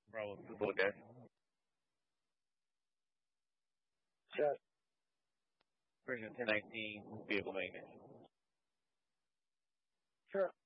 Bravo, super gas. Check. Version 1019, vehicle maintenance. Sure.